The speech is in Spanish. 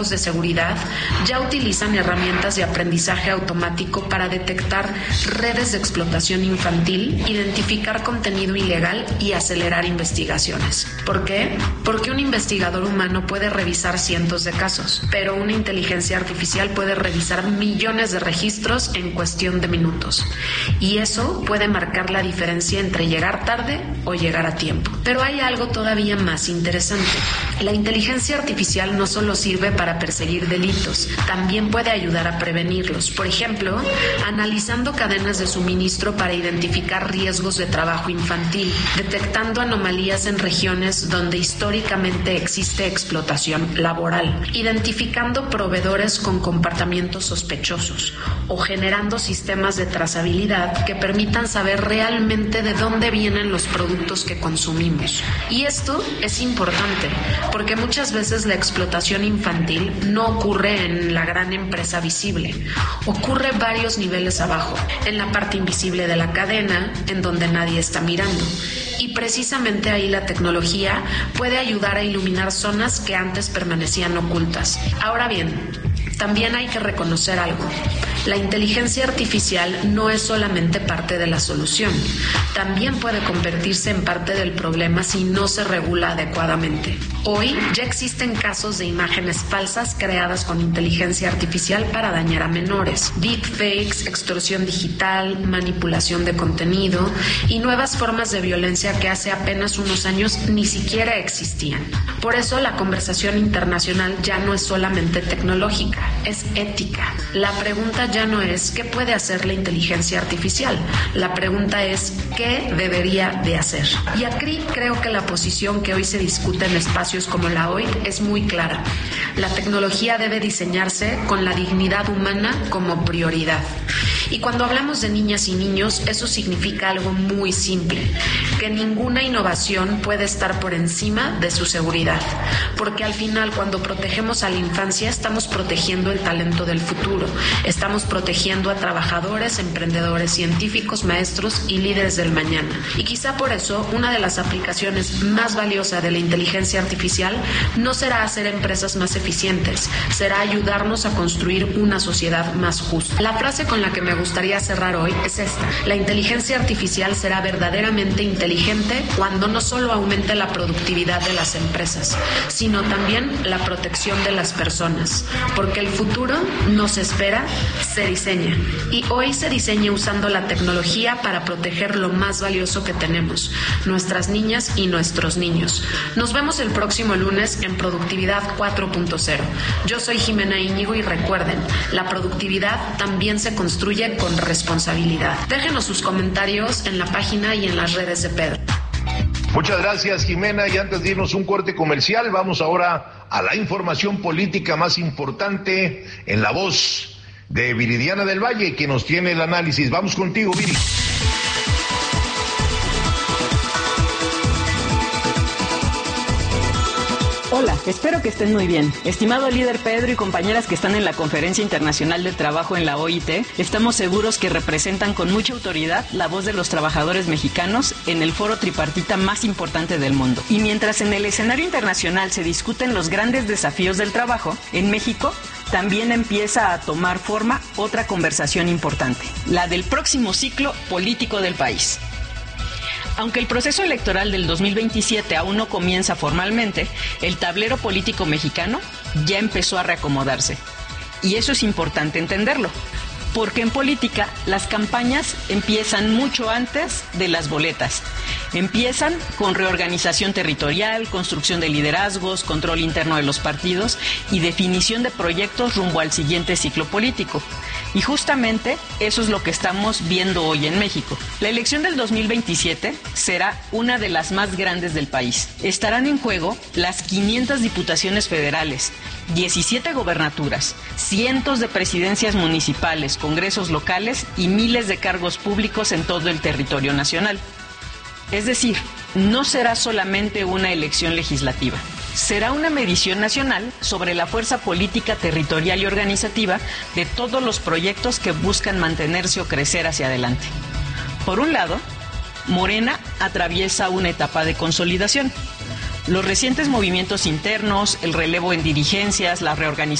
de seguridad ya utilizan herramientas de aprendizaje automático para detectar redes de explotación infantil, identificar contenido ilegal y acelerar investigaciones. ¿Por qué? Porque un investigador humano puede revisar cientos de casos, pero una inteligencia artificial puede revisar millones de registros en cuestión de minutos. Y eso puede marcar la diferencia entre llegar tarde o llegar a tiempo. Pero hay algo todavía más interesante. La inteligencia artificial no solo sirve para perseguir delitos, también puede ayudar a prevenirlos. Por ejemplo, analizando cadenas de suministro para identificar riesgos de trabajo infantil, detectando anomalías en regiones donde históricamente existe explotación laboral, identificando proveedores con comportamientos sospechosos o generando sistemas de trazabilidad que permitan saber realmente de dónde vienen los productos que consumimos. Y esto es importante porque muchas veces la explotación infantil no ocurre en la gran empresa visible, ocurre varios niveles abajo, en la parte invisible de la cadena, en donde nadie está mirando. Y precisamente ahí la tecnología puede ayudar a iluminar zonas que antes permanecían ocultas. Ahora bien, también hay que reconocer algo. La inteligencia artificial no es solamente parte de la solución, también puede convertirse en parte del problema si no se regula adecuadamente. Hoy ya existen casos de imágenes falsas creadas con inteligencia artificial para dañar a menores, deepfakes, extorsión digital, manipulación de contenido y nuevas formas de violencia que hace apenas unos años ni siquiera existían. Por eso la conversación internacional ya no es solamente tecnológica, es ética. La pregunta ya no es ¿qué puede hacer la inteligencia artificial? La pregunta es ¿qué debería de hacer? Y aquí creo que la posición que hoy se discute en espacios como la OIT es muy clara. La tecnología debe diseñarse con la dignidad humana como prioridad. Y cuando hablamos de niñas y niños, eso significa algo muy simple, que ninguna innovación puede estar por encima de su seguridad, porque al final cuando protegemos a la infancia estamos protegiendo el talento del futuro, estamos protegiendo a trabajadores, emprendedores, científicos, maestros y líderes del mañana. Y quizá por eso una de las aplicaciones más valiosas de la inteligencia artificial no será hacer empresas más eficientes, será ayudarnos a construir una sociedad más justa. La frase con la que me gustaría cerrar hoy es esta: la inteligencia artificial será verdaderamente inteligente cuando no solo aumente la productividad de las empresas, sino también la protección de las personas, porque el futuro no se espera, se diseña, y hoy se diseña usando la tecnología para proteger lo más valioso que tenemos, nuestras niñas y nuestros niños. Nos vemos el próximo lunes en Productividad 4.0. Yo soy Jimena Íñigo y recuerden, la productividad también se construye con responsabilidad. Déjenos sus comentarios en la página y en las redes de Pedro. Muchas gracias, Jimena, y antes de irnos un corte comercial, vamos ahora a la información política más importante en la voz de Viridiana del Valle, que nos tiene el análisis. Vamos contigo, Viri. Hola, espero que estén muy bien. Estimado líder Pedro y compañeras que están en la Conferencia Internacional de Trabajo en la OIT, estamos seguros que representan con mucha autoridad la voz de los trabajadores mexicanos en el foro tripartita más importante del mundo. Y mientras en el escenario internacional se discuten los grandes desafíos del trabajo, en México también empieza a tomar forma otra conversación importante, la del próximo ciclo político del país. Aunque el proceso electoral del 2027 aún no comienza formalmente, el tablero político mexicano ya empezó a reacomodarse. Y eso es importante entenderlo, porque en política las campañas empiezan mucho antes de las boletas. Empiezan con reorganización territorial, construcción de liderazgos, control interno de los partidos y definición de proyectos rumbo al siguiente ciclo político. Y justamente eso es lo que estamos viendo hoy en México. La elección del 2027 será una de las más grandes del país. Estarán en juego las 500 diputaciones federales, 17 gobernaturas, cientos de presidencias municipales, congresos locales y miles de cargos públicos en todo el territorio nacional. Es decir, no será solamente una elección legislativa. Será una medición nacional sobre la fuerza política, territorial y organizativa de todos los proyectos que buscan mantenerse o crecer hacia adelante. Por un lado, Morena atraviesa una etapa de consolidación. Los recientes movimientos internos, el relevo en dirigencias, la reorganización